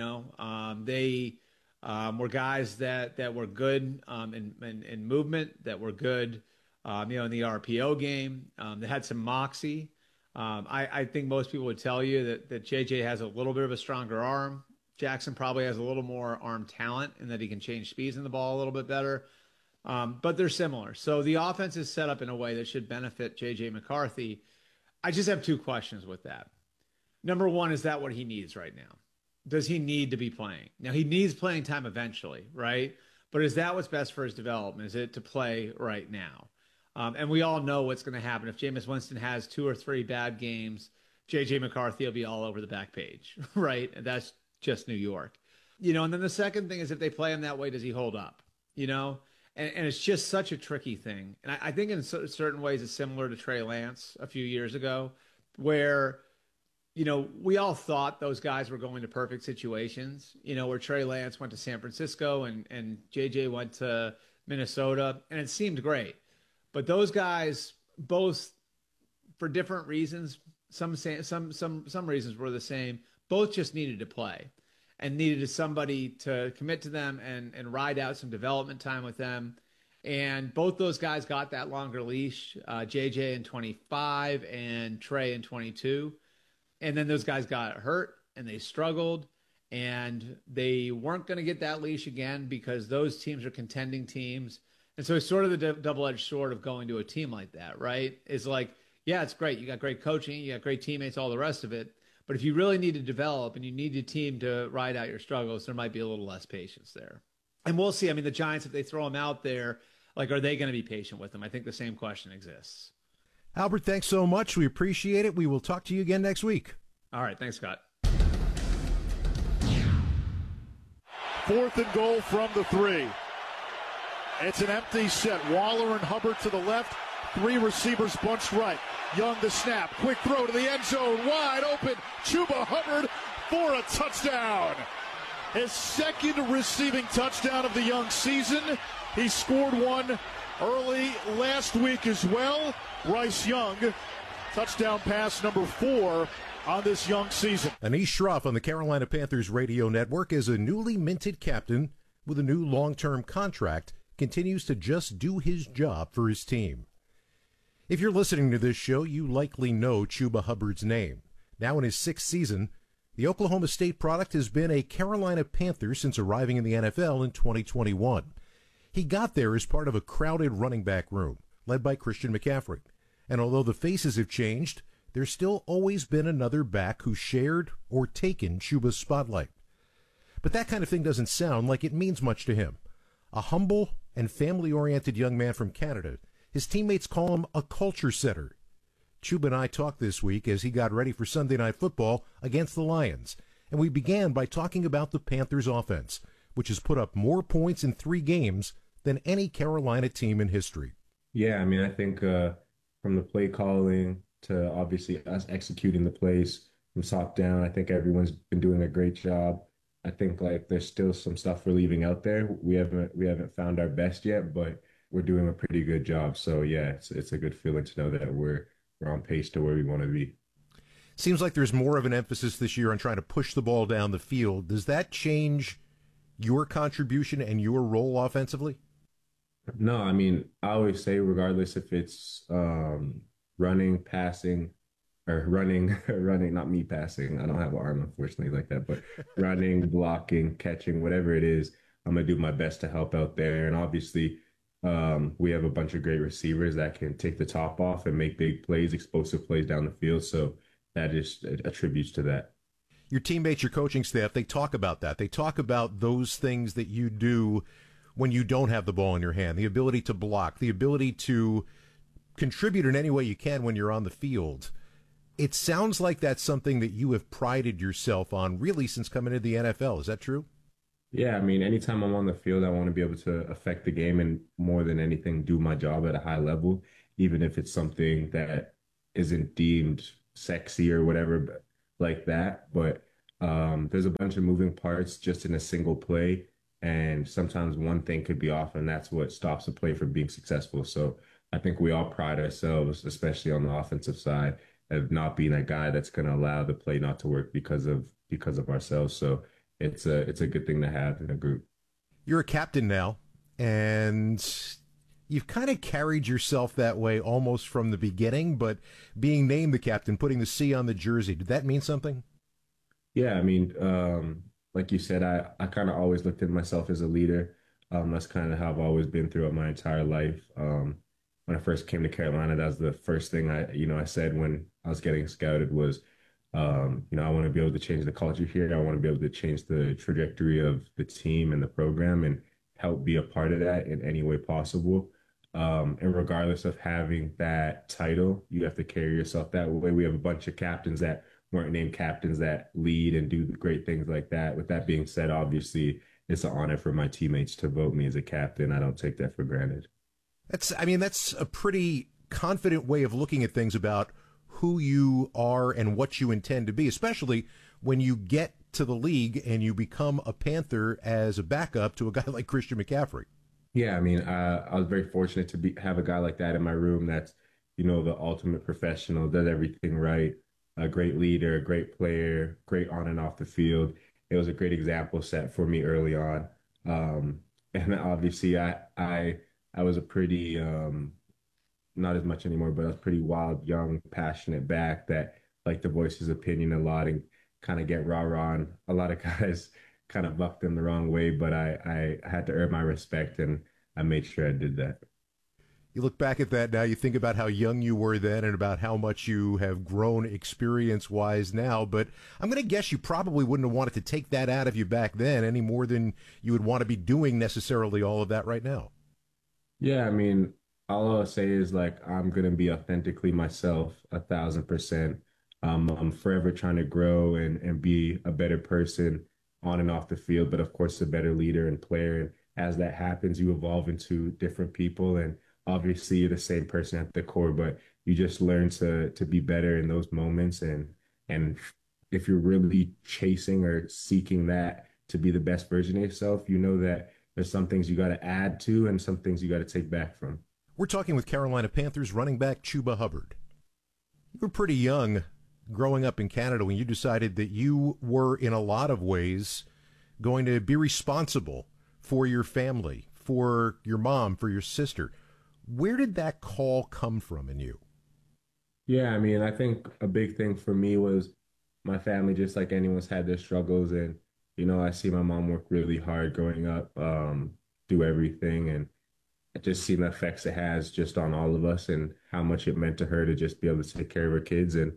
S12: They were guys that were good in movement, that were good, in the RPO game. They had some moxie. I think most people would tell you that JJ has a little bit of a stronger arm. Jackson probably has a little more arm talent in that he can change speeds in the ball a little bit better. But they're similar. So the offense is set up in a way that should benefit J.J. McCarthy. I just have 2 questions with that. Number one, is that what he needs right now? Does he need to be playing? Now, he needs playing time eventually, right? But is that what's best for his development? Is it to play right now? And we all know what's going to happen. If Jameis Winston has 2 or 3 bad games, J.J. McCarthy will be all over the back page, right? And that's just New York. And then the second thing is, if they play him that way, does he hold up? And it's just such a tricky thing. And I think in certain ways it's similar to Trey Lance a few years ago, where, we all thought those guys were going to perfect situations, where Trey Lance went to San Francisco and JJ went to Minnesota, and it seemed great. But those guys, both for different reasons, some reasons were the same, both just needed to play and needed somebody to commit to them and ride out some development time with them. And both those guys got that longer leash, JJ in 25 and Trey in 22. And then those guys got hurt and they struggled, and they weren't going to get that leash again because those teams are contending teams. And so it's sort of the double-edged sword of going to a team like that, right? It's like, yeah, it's great. You got great coaching, you got great teammates, all the rest of it. But if you really need to develop and you need a team to ride out your struggles, there might be a little less patience there. And we'll see. I mean, the Giants, if they throw him out there, are they going to be patient with him? I think the same question exists.
S2: Albert, thanks so much. We appreciate it. We will talk to you again next week.
S12: All right. Thanks, Scott.
S13: 4th and goal from the 3. It's an empty set. Waller and Hubbard to the left. 3 receivers bunched right. Young the snap. Quick throw to the end zone. Wide open. Chuba Hubbard for a touchdown. His 2nd receiving touchdown of the Young season. He scored one early last week as well. Bryce Young, touchdown pass number 4 on this Young season.
S2: Anish Shroff on the Carolina Panthers radio network is a newly minted captain with a new long-term contract, continues to just do his job for his team. If you're listening to this show, you likely know Chuba Hubbard's name. Now in his 6th season, the Oklahoma State product has been a Carolina Panther since arriving in the NFL in 2021. He got there as part of a crowded running back room, led by Christian McCaffrey. And although the faces have changed, there's still always been another back who shared or taken Chuba's spotlight. But that kind of thing doesn't sound like it means much to him. A humble and family-oriented young man from Canada, his teammates call him a culture setter. Chuba and I talked this week as he got ready for Sunday Night Football against the Lions, and we began by talking about the Panthers' offense, which has put up more points in 3 games than any Carolina team in history.
S14: Yeah, I mean, I think from the play calling to obviously us executing the plays from top down, I think everyone's been doing a great job. I think there's still some stuff we're leaving out there. We haven't found our best yet, but we're doing a pretty good job. So yeah, it's a good feeling to know that we're on pace to where we want to be.
S2: Seems like there's more of an emphasis this year on trying to push the ball down the field. Does that change your contribution and your role offensively?
S14: No, I mean, I always say regardless if it's running, passing, or running, not me passing. I don't have an arm, unfortunately, like that, but running, blocking, catching, whatever it is, I'm gonna do my best to help out there. And obviously, we have a bunch of great receivers that can take the top off and make big plays, explosive plays down the field. So that just attributes to that.
S2: Your teammates, your coaching staff, they talk about that. They talk about those things that you do when you don't have the ball in your hand, the ability to block, the ability to contribute in any way you can when you're on the field. It sounds like that's something that you have prided yourself on really since coming into the NFL. Is that true?
S14: Yeah, I mean, anytime I'm on the field, I want to be able to affect the game and more than anything, do my job at a high level, even if it's something that isn't deemed sexy or whatever like that. But there's a bunch of moving parts just in a single play. And sometimes one thing could be off, and that's what stops a play from being successful. So I think we all pride ourselves, especially on the offensive side, of not being a guy that's going to allow the play not to work because of ourselves. So it's a good thing to have in a group.
S2: You're a captain now, and you've kind of carried yourself that way almost from the beginning, but being named the captain, putting the C on the jersey, did that mean something?
S14: Yeah, I mean, like you said, I kind of always looked at myself as a leader. That's kind of how I've always been throughout my entire life. When I first came to Carolina, that was the first thing I said when I was getting scouted was, I want to be able to change the culture here. I want to be able to change the trajectory of the team and the program and help be a part of that in any way possible. And regardless of having that title, you have to carry yourself that way. We have a bunch of captains that weren't named captains that lead and do great things like that. With that being said, obviously, it's an honor for my teammates to vote me as a captain. I don't take that for granted.
S2: That's a pretty confident way of looking at things about who you are and what you intend to be, especially when you get to the league and you become a Panther as a backup to a guy like Christian McCaffrey.
S14: Yeah, I mean, I was very fortunate to have a guy like that in my room that's, the ultimate professional, does everything right, a great leader, a great player, great on and off the field. It was a great example set for me early on. And obviously I was a pretty, not as much anymore, but I was pretty wild, young, passionate back that liked to voice his opinion a lot and kind of get rah-rah. And a lot of guys kind of bucked him the wrong way, but I had to earn my respect, and I made sure I did that.
S2: You look back at that now, you think about how young you were then and about how much you have grown experience-wise now, but I'm going to guess you probably wouldn't have wanted to take that out of you back then any more than you would want to be doing necessarily all of that right now.
S14: Yeah, I mean, all I'll say is I'm gonna be authentically myself 1,000%. I'm forever trying to grow and be a better person on and off the field, but of course a better leader and player. And as that happens, you evolve into different people, and obviously you're the same person at the core, but you just learn to be better in those moments. And if you're really chasing or seeking that to be the best version of yourself, you know that there's some things you got to add to and some things you got to take back from.
S2: We're talking with Carolina Panthers running back Chuba Hubbard. You were pretty young growing up in Canada when you decided that you were, in a lot of ways, going to be responsible for your family, for your mom, for your sister. Where did that call come from in you?
S14: Yeah, I mean, I think a big thing for me was my family, just like anyone's had their struggles. And, I see my mom work really hard growing up, do everything. And I just seen the effects it has just on all of us and how much it meant to her to just be able to take care of her kids. And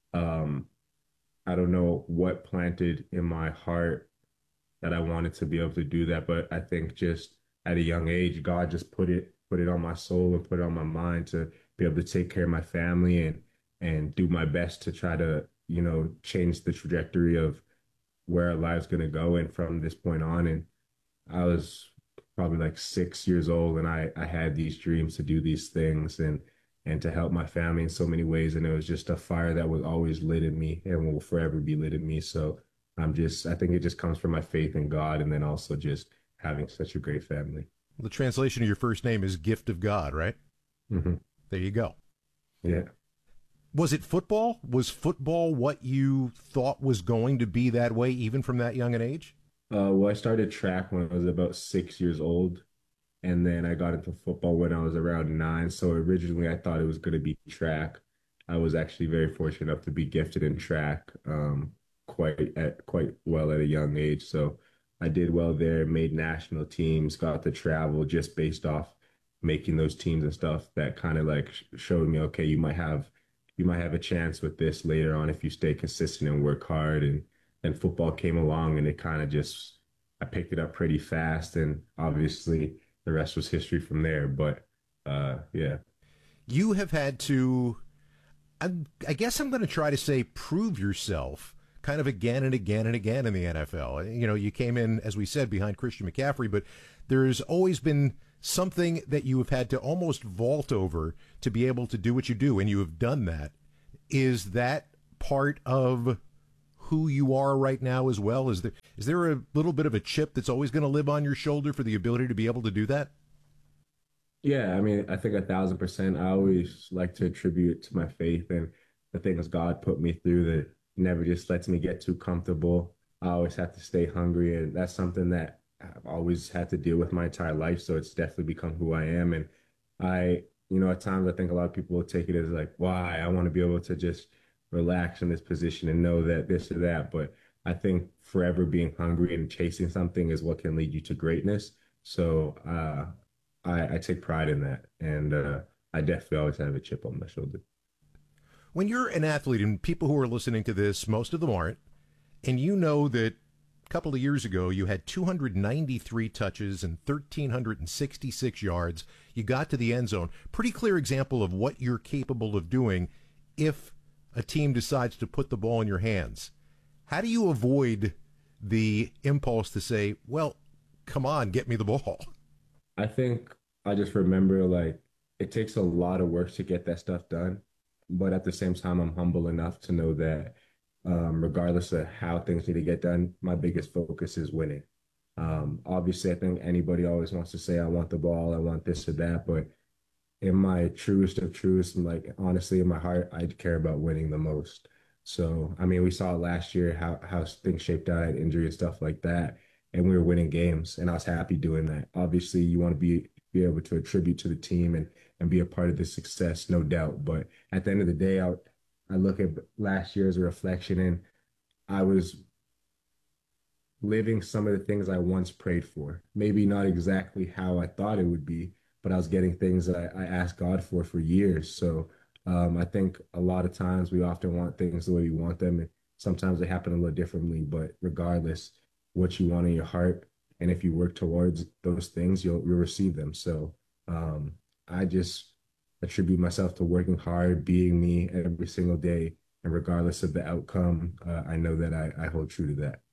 S14: I don't know what planted in my heart that I wanted to be able to do that. But I think just at a young age, God just put it on my soul and put it on my mind to be able to take care of my family and do my best to try to, change the trajectory of where our lives going to go. And from this point on, and I was probably 6 years old, and I had these dreams to do these things and to help my family in so many ways. And it was just a fire that was always lit in me and will forever be lit in me. So I think it just comes from my faith in God, and then also just having such a great family.
S2: Well, the translation of your first name is Gift of God, right?
S14: Mm-hmm.
S2: There you go.
S14: Yeah.
S2: Was it football? Was football what you thought was going to be that way, even from that young an age?
S14: Well, I started track when I was about 6 years old, and then I got into football when I was around 9. So originally I thought it was going to be track. I was actually very fortunate enough to be gifted in track quite well at a young age. So I did well there, made national teams, got to travel just based off making those teams and stuff. That kind of like showed me, okay, you might have a chance with this later on if you stay consistent and work hard. And then football came along, and it kind of just, I picked it up pretty fast, and obviously the rest was history from there. But yeah.
S2: You have had to, I guess I'm going to try to say, prove yourself kind of again and again and again in the NFL. You know, you came in, as we said, behind Christian McCaffrey, but there's always been something that you have had to almost vault over to be able to do what you do, and you have done that. Is that part of who you are right now as well? Is there a little bit of a chip that's always going to live on your shoulder for the ability to be able to do that?
S14: Yeah, I mean, I think 1,000%. I always like to attribute it to my faith and the things God put me through that never just lets me get too comfortable. I always have to stay hungry, and that's something that I've always had to deal with my entire life. So it's definitely become who I am. And at times I think a lot of people will take it as like, why? I want to be able to just relax in this position and know that this or that. But I think forever being hungry and chasing something is what can lead you to greatness. So I take pride in that. And I definitely always have a chip on my shoulder.
S2: When you're an athlete, and people who are listening to this, most of them aren't, and you know that a couple of years ago you had 293 touches and 1,366 yards. You got to the end zone. Pretty clear example of what you're capable of doing if a team decides to put the ball in your hands. How do you avoid the impulse to say, well, come on, get me the ball?
S14: I think I just remember, like, it takes a lot of work to get that stuff done. But at the same time, I'm humble enough to know that regardless of how things need to get done, my biggest focus is winning. Obviously, I think anybody always wants to say, I want the ball, I want this or that. But in my truest of truths, and like honestly, in my heart, I care about winning the most. So, I mean, we saw last year how things shaped out, injury and stuff like that. And we were winning games, and I was happy doing that. Obviously, you want to be able to attribute to the team and be a part of the success, no doubt. But at the end of the day, I look at last year as a reflection, and I was living some of the things I once prayed for. Maybe not exactly how I thought it would be, but I was getting things that I asked God for years. So I think a lot of times we often want things the way we want them, and sometimes they happen a little differently. But regardless, what you want in your heart, and if you work towards those things, you'll receive them. So I just attribute myself to working hard, being me every single day, and regardless of the outcome, I know that I hold true to that.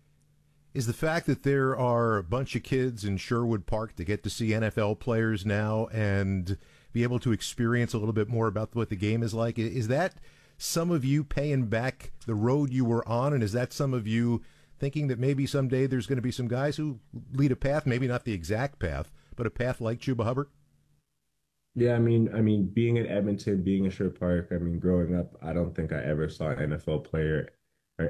S2: Is the fact that there are a bunch of kids in Sherwood Park to get to see NFL players now and be able to experience a little bit more about what the game is like, is that some of you paying back the road you were on, and is that some of you thinking that maybe someday there's going to be some guys who lead a path, maybe not the exact path, but a path like Chuba Hubbard?
S14: Yeah, I mean, being in Edmonton, being in Sherwood Park, I mean, growing up, I don't think I ever saw an NFL player or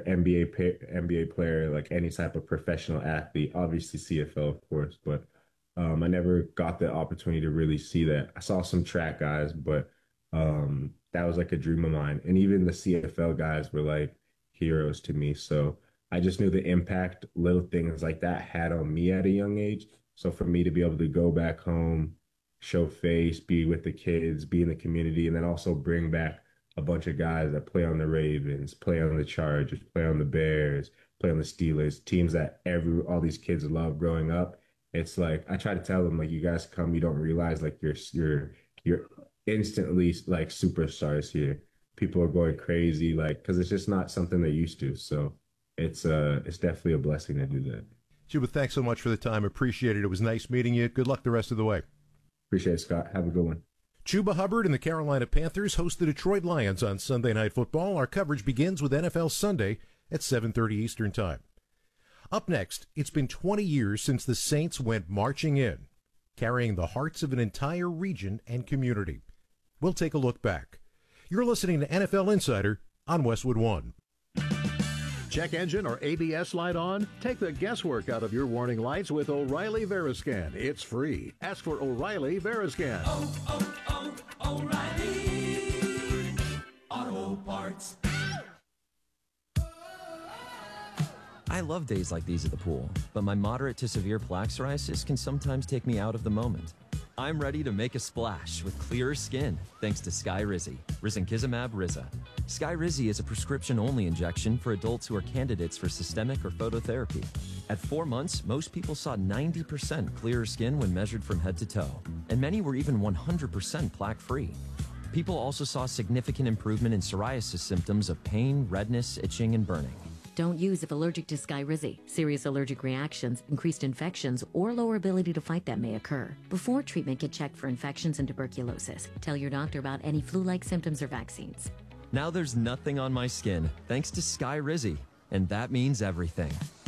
S14: NBA player, like any type of professional athlete, obviously CFL, of course, but I never got the opportunity to really see that. I saw some track guys, but that was like a dream of mine. And even the CFL guys were like heroes to me. So I just knew the impact little things like that had on me at a young age. So for me to be able to go back home, show face, be with the kids, be in the community, and then also bring back a bunch of guys that play on the Ravens, play on the Chargers, play on the Bears, play on the Steelers, teams that all these kids love growing up. It's like, I try to tell them, like, you guys come, you don't realize, like, you're instantly like superstars here. People are going crazy, like, because it's just not something they're used to. So it's definitely a blessing to do that.
S2: Chuba, thanks so much for the time. Appreciate it. It was nice meeting you. Good luck the rest of the way.
S14: Appreciate it, Scott. Have a good one.
S2: Chuba Hubbard and the Carolina Panthers host the Detroit Lions on Sunday Night Football. Our coverage begins with NFL Sunday at 7:30 Eastern Time. Up next, it's been 20 years since the Saints went marching in, carrying the hearts of an entire region and community. We'll take a look back. You're listening to NFL Insider on Westwood One.
S3: Check engine or ABS light on? Take the guesswork out of your warning lights with O'Reilly Veriscan. It's free. Ask for O'Reilly Veriscan.
S5: O'Reilly Auto Parts.
S15: I
S4: I love days like these at the pool, but my moderate to severe plaque psoriasis can sometimes take me out of the moment. I'm ready to make a splash with clearer skin thanks to Skyrizi, risankizumab Riza. Skyrizi is a prescription-only injection for adults who are candidates for systemic or phototherapy. At 4 months, most people saw 90% clearer skin when measured from head to toe, and many were even 100% plaque-free. People also saw significant improvement in psoriasis symptoms of pain, redness, itching, and burning.
S11: Don't use if allergic to Skyrizi. Serious allergic reactions, increased infections, or lower ability to fight them may occur. Before treatment, get checked for infections and tuberculosis. Tell your doctor about any flu-like symptoms or vaccines.
S4: Now there's nothing on my skin thanks to Skyrizi, and that means everything.